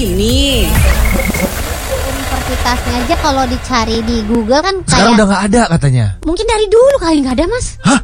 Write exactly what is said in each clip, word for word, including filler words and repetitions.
Ini universitasnya aja kalau dicari di Google kan kayak sekarang udah nggak ada katanya. Mungkin dari dulu kali nggak ada, Mas. Hah?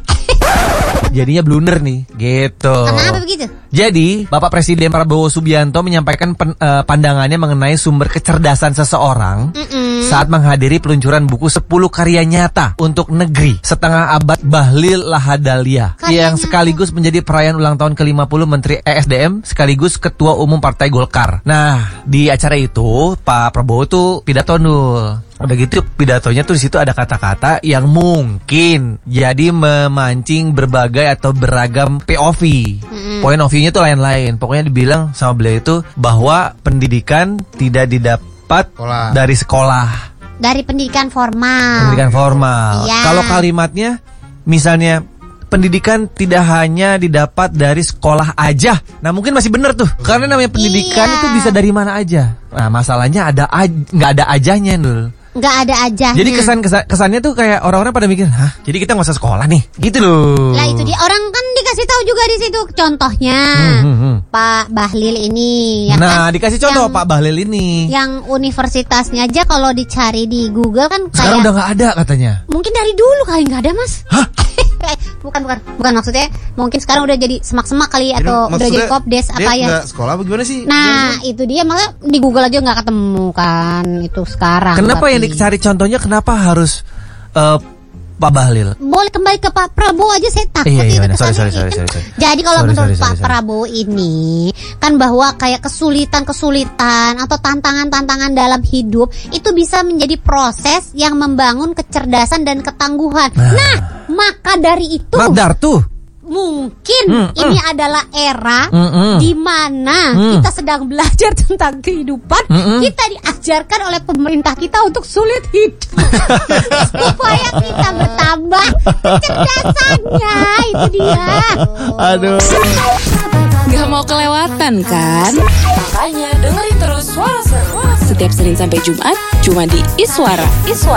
Jadinya blunder nih, gitu. Kenapa begitu? Jadi, Bapak Presiden Prabowo Subianto menyampaikan pen, uh, pandangannya mengenai sumber kecerdasan seseorang Mm-mm. saat menghadiri peluncuran buku sepuluh karya nyata untuk negeri setengah abad Bahlil Lahadalia Karya yang nyata. sekaligus menjadi perayaan ulang tahun ke lima puluh Menteri E S D M sekaligus Ketua Umum Partai Golkar. Nah, di acara itu Pak Prabowo tuh pidato nul. Udah gitu pidatonya tuh di situ ada kata-kata yang mungkin jadi memancing berbagai atau beragam P O V. Mm-mm. Point of view-nya tuh lain-lain. Pokoknya dibilang sama beliau itu bahwa pendidikan tidak didapat Sekolah. dari sekolah, Dari pendidikan formal. pendidikan formal. Iya. Kalau kalimatnya misalnya pendidikan tidak hanya didapat dari sekolah aja. Nah, mungkin masih benar tuh. Karena namanya pendidikan Iya. itu bisa dari mana aja. Nah, masalahnya ada aj- nggak ada ajanya, Dul. Nggak ada aja. Jadi kesan, kesan kesannya tuh kayak orang-orang pada mikir, hah? Jadi kita nggak usah sekolah nih, gitu loh. Lah itu dia, orang kan dikasih tahu juga di situ contohnya. Hmm, hmm, hmm. Pak Bahlil ini ya Nah, kan? dikasih contoh Yang- Pak Bahlil ini. Yang universitasnya aja kalau dicari di Google kan Sekarang kayak udah nggak ada katanya. mungkin dari dulu kali nggak ada, Mas. Hah? Eh, bukan bukan bukan maksudnya mungkin sekarang udah jadi semak-semak kali atau udah jadi kopdes apa dia ya. nggak sekolah apa gimana sih? Nah, itu dia makanya di Google aja nggak ketemu kan itu sekarang. Kenapa tapi- yang dicari contohnya kenapa harus eh, Pak Bahlil? Boleh kembali ke Pak Prabowo aja, saya takut Iya, iya, itu benar. Sorry, kesannya sorry, sorry, kan. sorry, sorry. Jadi kalau Sorry, menurut sorry, Pak sorry, sorry. Prabowo ini kan bahwa kayak kesulitan-kesulitan atau tantangan-tantangan dalam hidup itu bisa menjadi proses yang membangun kecerdasan dan ketangguhan. Nah. Nah, maka dari itu Madar tuh. mungkin Mm, ini adalah era Mm, mm. di mana Mm. kita sedang belajar tentang kehidupan. Mm, mm. Kita diajarkan oleh pemerintah kita untuk sulit hidup supaya kita bertambah kecerdasannya. Itu dia. Aduh. gak mau kelewatan kan? Makanya dengerin terus Suara Seru setiap Senin sampai Jumat cuma di Iswara. Iswara.